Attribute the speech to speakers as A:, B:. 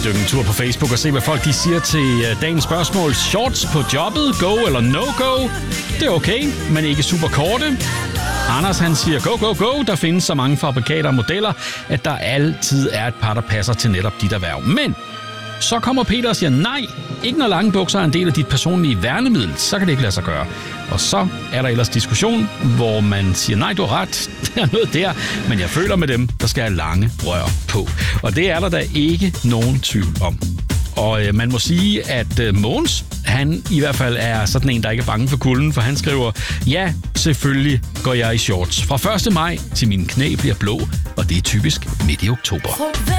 A: dykke en tur på Facebook og se, hvad folk de siger til dagens spørgsmål. Shorts på jobbet, go eller no-go? Det er okay, men ikke super korte. Anders han siger go. Der findes så mange fabrikater og modeller, at der altid er et par, der passer til netop dit erhverv. Men så kommer Peter og siger nej, ikke når lange bukser er en del af dit personlige værnemiddel, så kan det ikke lade sig gøre. Og så er der ellers diskussion, hvor man siger nej, du har ret, der er noget der, men jeg føler med dem, der skal have lange rør på. Og det er der da ikke nogen tvivl om. Og man må sige, at Mogens, han i hvert fald er sådan en, der ikke er bange for kulden, for han skriver, ja, selvfølgelig går jeg i shorts. Fra 1. maj til mine knæ bliver blå, og det er typisk midt i oktober.